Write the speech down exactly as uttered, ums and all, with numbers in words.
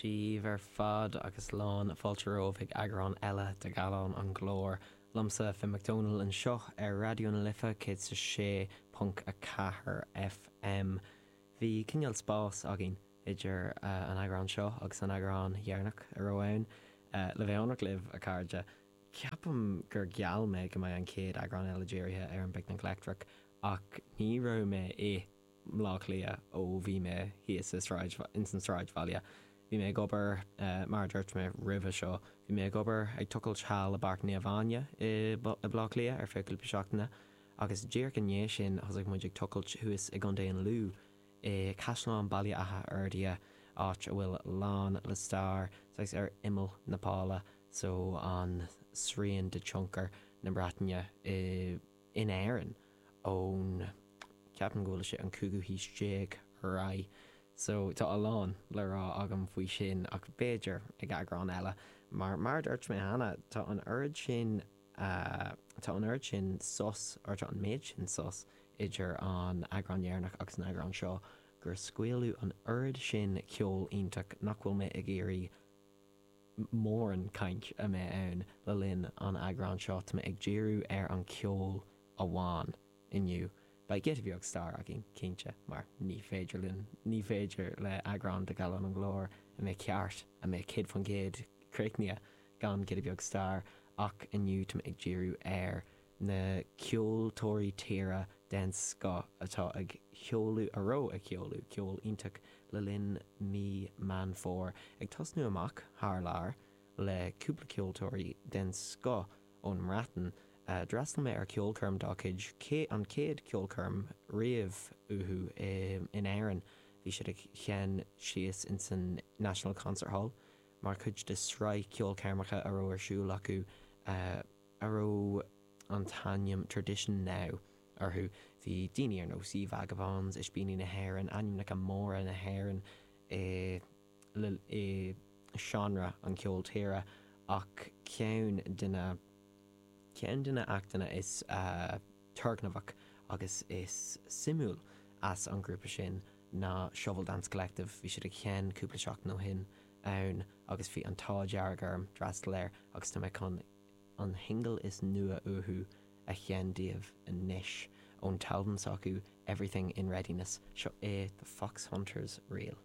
sí ver fad agus lán fáiltearómh agran eile de galán an glór. Lamsa fi McDonald an seo ar radio na lifa cé sa sé punt a cahar F M. Bhí cinneal spás agin idir uh, an agran seo agus an agran dhearnach ar óhain. Uh, le bheannach libh a cardide. Ceapam gur geall me go mbeidh an céad agran eile déirithe ar an Bic Electric ach ní raibh me é mlách lia ó bhí me híos in san Stráid Bhaile. Bhí mé gobar uh, mar dúirt me ribh seo. Bhí mé gobar ag tucail teall a barc níomháine i blách lia ar fécil seachtainna agus dír go níos sin as ag muid ag tucail thuas ag an déon lú i Caisleán Baile Atha Ardia áit a bhfuil lán le star sags ar imil Napála so an sríon de chunker na Bretagne uh, in Éireann ón ceapan ggóla sé an cúgu hís déag rai. So tá a lán le rá agam faoi sin ach béidir ag agran eile. Mar mar dúirt mé hana tá an ard sin uh, tá an ard sin sos ar tá an méid sin sos idir an agran dhearnach agus an agran seo gur scuilú an ard sin ceol ionach nach bhfuil mé ag éirí mór an caint a mé ann le linn an agran seo tá mé ag ddíriú ar an ceol a bháin inniu. Ba get bheag star a gin cínte mar ní féidir linn ní féidir le agran de galán an glór a mé ceart a mé cid fan géad creicnia gan get bheag star ach inniu tá ag ddíriú ar na ceoltóirí tíre den sco atá ag cheolú aró a cheolú ceol ionach le linn mí man fór ag tosnú amach thar lár le cúpla ceoltóirí den sco ón mratan. Uh, Drastal me ar ceolcurm dácid an céad ceolcurm riamh uhu um, in Éireann bhí siad ag chean síos in san National Concert Hall mar chuid de sráid ceolcarmacha aró ar siúil acu uh, aró an tainneam Tradition Now arthú bhí daoine ar nó sí vagabonds is bíní na hhéireann aim nach a móra na hhéireann i, i seanra an ceol tíre ach ceann duine Cean duine achtainna is uh, Turgnavach agus is simúl as an grúpa sin na Shovel Dance Collective bhí siad ag chean cúpla seach nó hin ann agus bhí an tá deargarm drastal air agus tá mé chun an hingle is nua uhu a chean díobh a niis ón talban acu Everything in Readiness seo é the Fox Hunters reel.